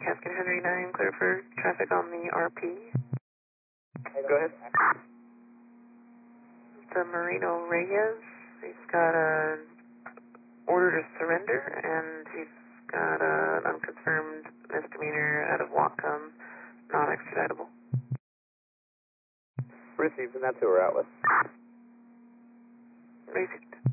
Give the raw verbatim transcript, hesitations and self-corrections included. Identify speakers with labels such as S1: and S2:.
S1: Casket Henry nine, clear for traffic on the R P.
S2: Go ahead.
S1: The Marino Reyes, he's got a order to surrender, and he's got a, an unconfirmed misdemeanor out of Whatcom, not extraditable.
S2: Received, and that's who we're out with.
S1: Received.